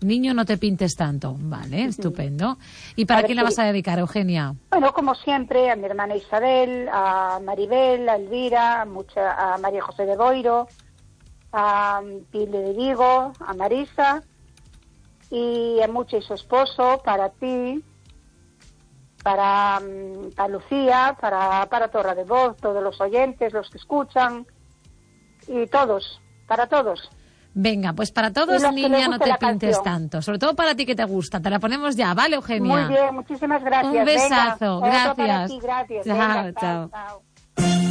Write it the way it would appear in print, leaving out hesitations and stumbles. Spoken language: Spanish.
Niño, no te pintes tanto. Vale, estupendo. ¿Y para quién la vas a dedicar, Eugenia? Bueno, como siempre, a mi hermana Isabel, a Maribel, a Elvira, a María José de Boiro, a Pile de Vigo, a Marisa, y a Mucha y su esposo, para ti, para Lucía, para Torre de Voz, todos los oyentes, los que escuchan, y todos, para todos. Venga, pues para todos, niña, no te pintes tanto. Sobre todo para ti que te gusta. Te la ponemos ya, ¿vale, Eugenia? Muy bien, muchísimas gracias. Un besazo, Venga, gracias. gracias. Chao, Venga, chao. chao.